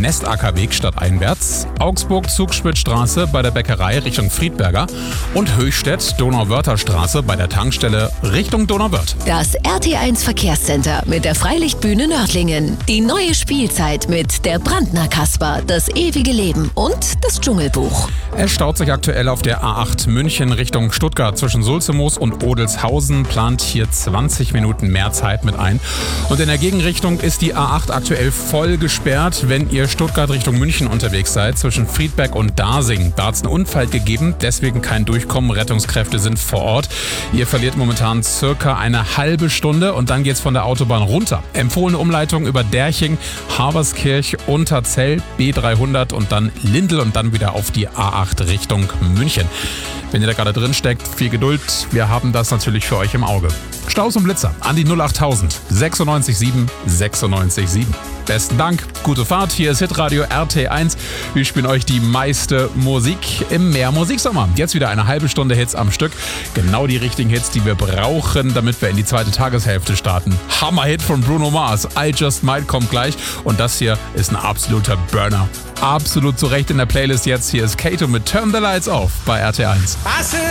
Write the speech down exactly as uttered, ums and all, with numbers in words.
Nestackerweg stadteinwärts, Augsburg Zugspitzstraße bei der Bäckerei Richtung Friedberger und Höchstädt Donauwörther Straße bei der Tankstelle Richtung Donauwörth. Das R T eins Verkehrscenter mit der Freilichtbühne Nördlingen. Die neue Spielzeit mit der Brandner Kasper, das ewige Leben und das Dschungelbuch. Es staut sich aktuell auf der A acht München Richtung Stuttgart zwischen Sulzemoos und Odelshausen. Plant hier zwanzig Minuten mehr Zeit mit ein. Und in der Gegenrichtung ist die A acht aktuell voll gesperrt, wenn ihr Stuttgart Richtung München unterwegs seid, zwischen Friedberg und Dasing. Da hat es einen Unfall gegeben, deswegen kein Durchkommen. Rettungskräfte sind vor Ort. Ihr verliert momentan circa eine halbe Stunde und dann geht's von der Autobahn runter. Empfohlene Umleitung über Derching, Haberskirch, Unterzell, B dreihundert und dann Lindl und dann wieder auf die A acht Richtung München. Wenn ihr da gerade drin steckt, viel Geduld. Wir haben das natürlich für euch im Auge. Staus und Blitzer an die null achttausend sechsundneunzig sieben sechsundneunzig sieben. Besten Dank, gute Fahrt. Hier ist Hitradio R T eins. Wir spielen euch die meiste Musik im Meer Musiksommer. Jetzt wieder eine halbe Stunde Hits am Stück. Genau die richtigen Hits, die wir brauchen, damit wir in die zweite Tageshälfte starten. Hammer-Hit von Bruno Mars. I Just Might kommt gleich. Und das hier ist ein absoluter Burner. Absolut zu Recht in der Playlist jetzt. Hier ist Kato mit Turn the Lights Off bei R T eins.